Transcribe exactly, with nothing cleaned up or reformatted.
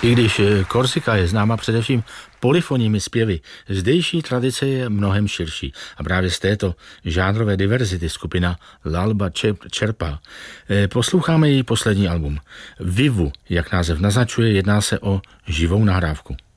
I když Korsika je známa především polyfonními zpěvy, zdejší tradice je mnohem širší. A právě z této žánrové diverzity skupina L'Alba čerpá. Posloucháme její poslední album. Vivu, jak název naznačuje, jedná se o živou nahrávku.